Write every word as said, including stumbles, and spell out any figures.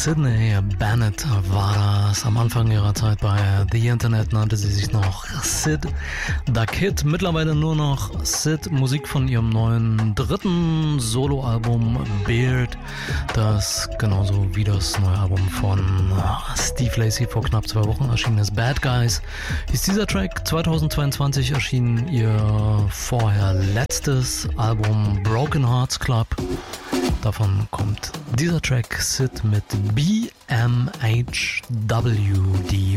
Sydney Bennett war das. Am Anfang ihrer Zeit bei The Internet nannte sie sich noch Sid the Kid. Mittlerweile nur noch Sid. Musik von ihrem neuen dritten Soloalbum Beard, das genauso wie das neue Album von Steve Lacy vor knapp zwei Wochen erschienen ist. Bad Guys ist dieser Track. zweitausendzweiundzwanzig erschien ihr vorher letztes Album Broken Hearts Club. Davon kommt dieser Track Sid mit B M H W, die